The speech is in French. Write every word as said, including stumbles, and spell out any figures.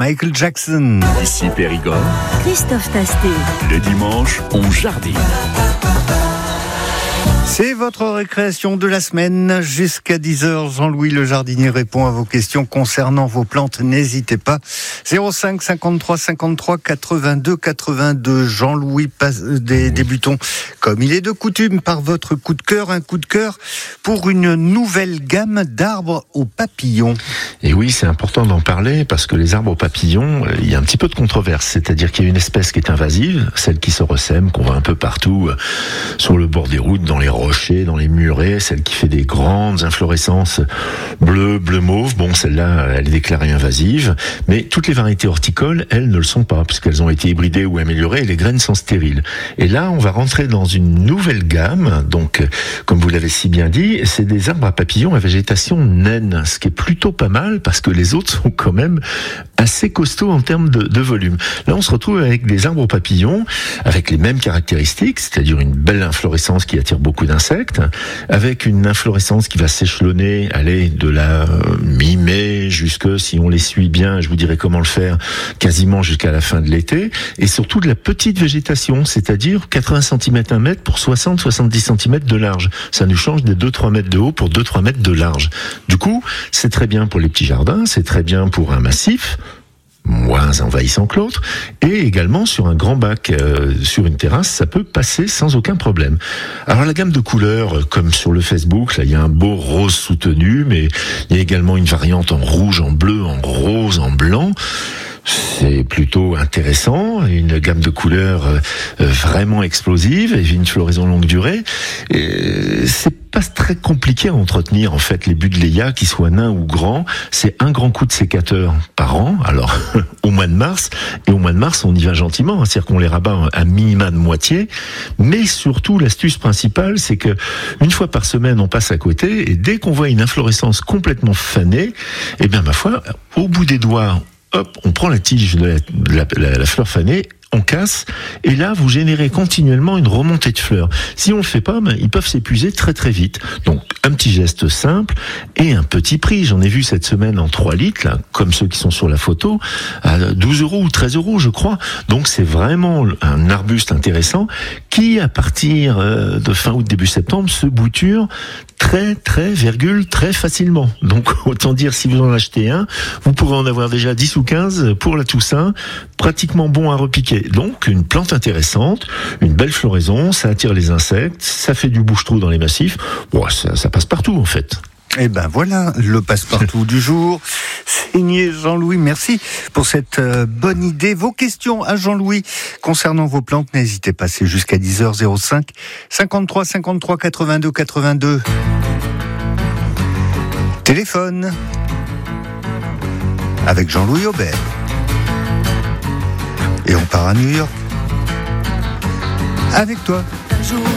Michael Jackson. Ici Périgord. Christophe Tastet. Le dimanche, on jardine. C'est votre récréation de la semaine jusqu'à dix heures. Jean-Louis le jardinier répond à vos questions concernant vos plantes. N'hésitez pas. zéro cinq cinquante-trois cinquante-trois quatre-vingt-deux quatre-vingt-deux. Jean-Louis passe des débutons comme il est de coutume par votre coup de cœur. Un coup de cœur pour une nouvelle gamme d'arbres aux papillons. Et oui, c'est important d'en parler parce que les arbres aux papillons, il y a un petit peu de controverse. C'est-à-dire qu'il y a une espèce qui est invasive, celle qui se ressème, qu'on voit un peu partout sur le bord des routes, dans les rochers, dans les murets, celle qui fait des grandes inflorescences bleu, bleu mauve. Bon, celle-là, elle est déclarée invasive, mais toutes les variétés horticoles, elles ne le sont pas, puisqu'elles ont été hybridées ou améliorées et les graines sont stériles. Et là, on va rentrer dans une nouvelle gamme. Donc, comme vous l'avez si bien dit, c'est des arbres à papillons à végétation naine, ce qui est plutôt pas mal parce que les autres sont quand même assez costauds en termes de, de volume. Là, on se retrouve avec des arbres aux papillons avec les mêmes caractéristiques, c'est-à-dire une belle inflorescence qui attire beaucoup d'insectes, avec une inflorescence qui va s'échelonner, aller de la mi-mai jusque, si on les suit bien, je vous dirai comment le faire, quasiment jusqu'à la fin de l'été, et surtout de la petite végétation, c'est-à-dire quatre-vingts centimètres, un mètre pour soixante à soixante-dix centimètres de large. Ça nous change des deux à trois mètres de haut pour deux à trois mètres de large. Du coup, c'est très bien pour les petits jardins, c'est très bien pour un massif, moins envahissant que l'autre, et également sur un grand bac, euh, sur une terrasse, ça peut passer sans aucun problème. Alors la gamme de couleurs, comme sur le Facebook, là il y a un beau rose soutenu, mais il y a également une variante en rouge, en bleu, en rose, en blanc. C'est plutôt intéressant, une gamme de couleurs euh, vraiment explosive, et une floraison longue durée. Et c'est pas très compliqué à entretenir en fait les buddléias, qu'ils soient nains ou grands. C'est un grand coup de sécateur par an, alors au mois de mars, et au mois de mars on y va gentiment, c'est-à-dire qu'on les rabat à minima de moitié, mais surtout l'astuce principale c'est que une fois par semaine on passe à côté, et dès qu'on voit une inflorescence complètement fanée, et bien ma foi, au bout des doigts, hop, on prend la tige de la, de la, la, la fleur fanée, on casse, et là vous générez continuellement une remontée de fleurs. Si on le fait pas, ben, ils peuvent s'épuiser très très vite. Donc un petit geste simple et un petit prix. J'en ai vu cette semaine en trois litres, là, comme ceux qui sont sur la photo, à douze euros ou treize euros je crois. Donc c'est vraiment un arbuste intéressant qui, à partir de fin août, début septembre, se bouture très très virgule très facilement. Donc autant dire, si vous en achetez un, vous pourrez en avoir déjà dix ou quinze pour la Toussaint, pratiquement bon à repiquer. Donc une plante intéressante, une belle floraison, ça attire les insectes, ça fait du bouche-trou dans les massifs, bon, ça, ça passe partout en fait. Et ben voilà, le passe-partout du jour, signé Jean-Louis. Merci pour cette euh, bonne idée. Vos questions à Jean-Louis concernant vos plantes, n'hésitez pas, c'est jusqu'à dix heures. Zéro cinq cinquante-trois cinquante-trois quatre-vingt-deux quatre-vingt-deux. Téléphone avec Jean-Louis Aubert. Et on part à New York avec toi.